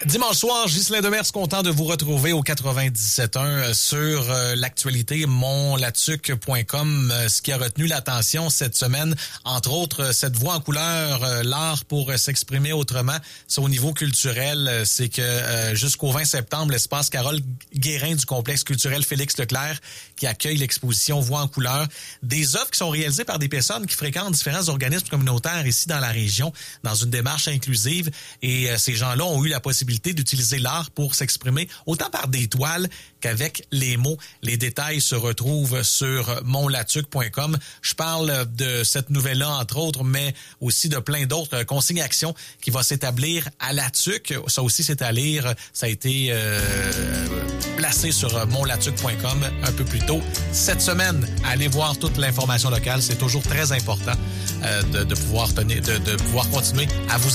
Dimanche soir, Ghislain Demers, content de vous retrouver au 97.1 sur l'actualité montlatuc.com. Ce qui a retenu l'attention cette semaine, entre autres, cette voix en couleur, l'art pour s'exprimer autrement, c'est au niveau culturel, c'est que jusqu'au 20 septembre, l'espace Carole Guérin du complexe culturel Félix Leclerc qui accueille l'exposition Voix en couleur, des œuvres qui sont réalisées par des personnes qui fréquentent différents organismes communautaires ici dans la région, dans une démarche inclusive, et ces gens-là ont eu la possibilité d'utiliser l'art pour s'exprimer autant par des toiles qu'avec les mots. Les détails se retrouvent sur montlatuc.com. Je parle de cette nouvelle-là, entre autres, mais aussi de plein d'autres consignes-actions qui va s'établir à la TUC. Ça aussi, c'est à lire. Ça a été placé sur montlatuc.com un peu plus tôt cette semaine. Allez voir toute l'information locale. C'est toujours très important de pouvoir continuer à vous